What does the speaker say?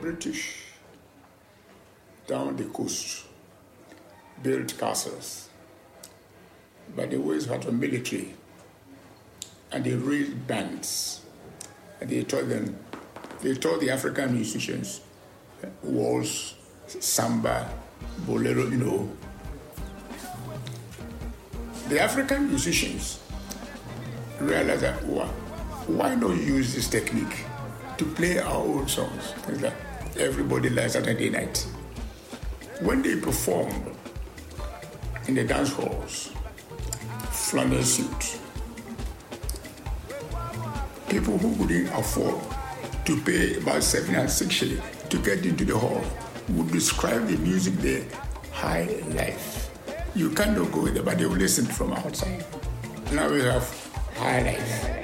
British down the coast built castles, but they always had a military, and they raised bands, and they taught the African musicians waltz, samba, bolero, The African musicians realized that, why not use this technique to play our own songs? Things like Everybody Likes Saturday Night. When they performed in the dance halls, flannel suit, people who couldn't afford to pay about 7 and 6 shillings to get into the hall would describe the music there, high life. You cannot go there, but they will listen from outside. Now we have high life.